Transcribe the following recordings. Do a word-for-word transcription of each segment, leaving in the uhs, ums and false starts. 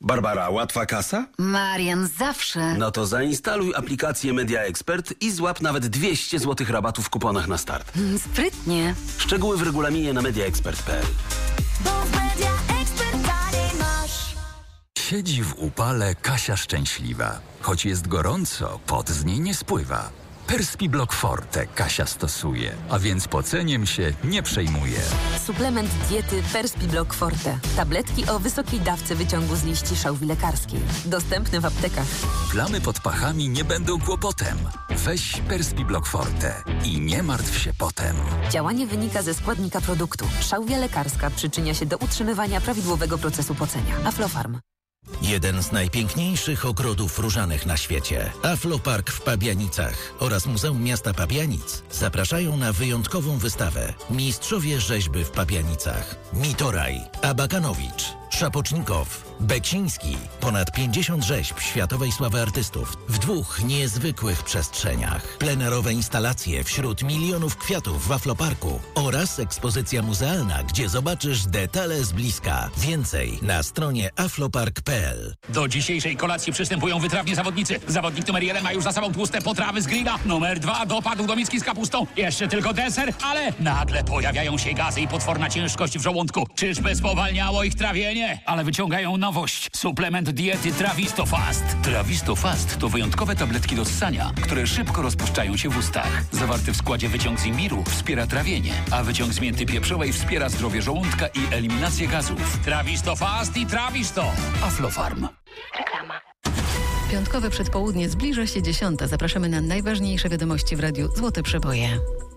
Barbara, łatwa kasa? Marian, zawsze. No to zainstaluj aplikację Media Expert i złap nawet dwieście złotych rabatu w kuponach na start. Mm, Sprytnie. Szczegóły w regulaminie na mediaexpert kropka p l. Bo w Media Expert taniej masz. Siedzi w upale Kasia szczęśliwa. Choć jest gorąco, pot z niej nie spływa. Perspiblock Forte Kasia stosuje, a więc poceniem się nie przejmuje. Suplement diety Perspiblock Forte. Tabletki o wysokiej dawce wyciągu z liści szałwi lekarskiej. Dostępne w aptekach. Plamy pod pachami nie będą kłopotem. Weź Perspiblock Forte i nie martw się potem. Działanie wynika ze składnika produktu. Szałwia lekarska przyczynia się do utrzymywania prawidłowego procesu pocenia. Aflofarm. Jeden z najpiękniejszych ogrodów różanych na świecie. Aflopark w Pabianicach oraz Muzeum Miasta Pabianic zapraszają na wyjątkową wystawę Mistrzowie rzeźby w Pabianicach. Mitoraj, Abakanowicz, Szapocznikow, Beksiński. Ponad pięćdziesiąt rzeźb światowej sławy artystów w dwóch niezwykłych przestrzeniach. Plenerowe instalacje wśród milionów kwiatów w Afloparku oraz ekspozycja muzealna, gdzie zobaczysz detale z bliska. Więcej na stronie aflopark kropka p l. Do dzisiejszej kolacji przystępują wytrawni zawodnicy. Zawodnik numer jeden ma już za sobą tłuste potrawy z grilla. Numer dwa dopadł do miski z kapustą. Jeszcze tylko deser, ale nagle pojawiają się gazy i potworna ciężkość w żołądku. Czyżby spowalniało ich trawienie? Ale wyciągają nowość. Suplement diety Trawisto Fast. Trawisto Fast to wyjątkowe tabletki do ssania, które szybko rozpuszczają się w ustach. Zawarty w składzie wyciąg z imbiru wspiera trawienie, a wyciąg z mięty pieprzowej wspiera zdrowie żołądka i eliminację gazów. Trawisto Fast i Trawisto. Aflofarm. Reklama. Piątkowe przedpołudnie, zbliża się dziesiąta. Zapraszamy na najważniejsze wiadomości w radiu Złote Przeboje.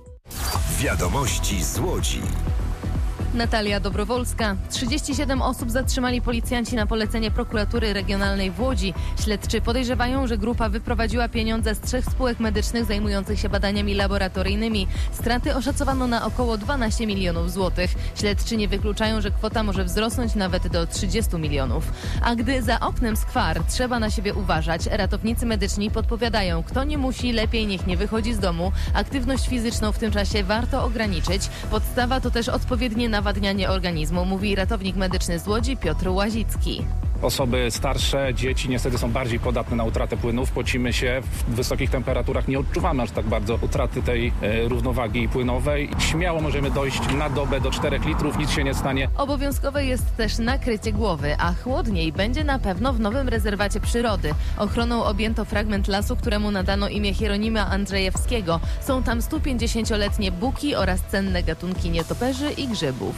Wiadomości z Łodzi. Natalia Dobrowolska. trzydzieści siedem osób zatrzymali policjanci na polecenie prokuratury regionalnej w Łodzi. Śledczy podejrzewają, że grupa wyprowadziła pieniądze z trzech spółek medycznych zajmujących się badaniami laboratoryjnymi. Straty oszacowano na około dwanaście milionów złotych. Śledczy nie wykluczają, że kwota może wzrosnąć nawet do trzydziestu milionów. A gdy za oknem skwar, trzeba na siebie uważać. Ratownicy medyczni podpowiadają, kto nie musi, lepiej niech nie wychodzi z domu. Aktywność fizyczną w tym czasie warto ograniczyć. Podstawa to też odpowiednie nawadnianie organizmu, mówi ratownik medyczny z Łodzi Piotr Łazicki. Osoby starsze, dzieci niestety są bardziej podatne na utratę płynów. Pocimy się w wysokich temperaturach, nie odczuwamy aż tak bardzo utraty tej e, równowagi płynowej. Śmiało możemy dojść na dobę do czterech litrów, nic się nie stanie. Obowiązkowe jest też nakrycie głowy, a chłodniej będzie na pewno w nowym rezerwacie przyrody. Ochroną objęto fragment lasu, któremu nadano imię Hieronima Andrzejewskiego. Są tam stupięćdziesięcioletnie buki oraz cenne gatunki nietoperzy i grzybów.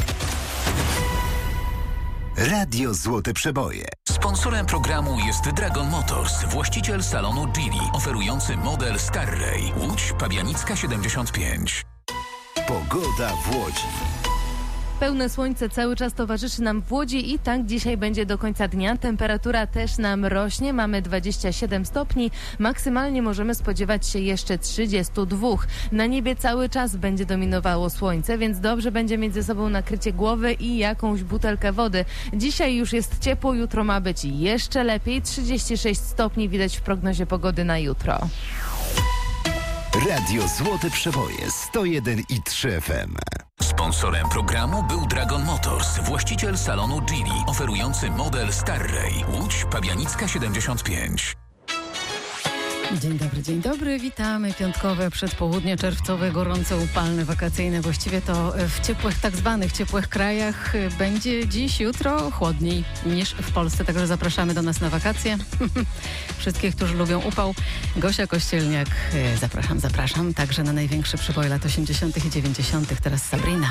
Radio Złote Przeboje. Sponsorem programu jest Dragon Motors, właściciel salonu Geely, oferujący model Starray. Łódź Pabianicka siedemdziesiąt pięć. Pogoda w Łodzi. Pełne słońce cały czas towarzyszy nam w Łodzi i tak dzisiaj będzie do końca dnia. Temperatura też nam rośnie. Mamy dwadzieścia siedem stopni. Maksymalnie możemy spodziewać się jeszcze trzydziestu dwóch. Na niebie cały czas będzie dominowało słońce, więc dobrze będzie mieć ze sobą nakrycie głowy i jakąś butelkę wody. Dzisiaj już jest ciepło, jutro ma być jeszcze lepiej. trzydzieści sześć stopni widać w prognozie pogody na jutro. Radio Złote Przeboje sto jeden i trzy F M. Sponsorem programu był Dragon Motors, właściciel salonu Geely, oferujący model Starray. Łódź Pabianicka siedemdziesiąt pięć. Dzień dobry, dzień dobry. Witamy. Piątkowe przedpołudnie czerwcowe, gorące, upalne, wakacyjne. Właściwie to w ciepłych, tak zwanych ciepłych krajach będzie dziś, jutro chłodniej niż w Polsce. Także zapraszamy do nas na wakacje. Wszystkich, którzy lubią upał. Gosia Kościelniak. Zapraszam, zapraszam. Także na największe przeboje lat osiemdziesiątych i dziewięćdziesiątych. Teraz Sabrina.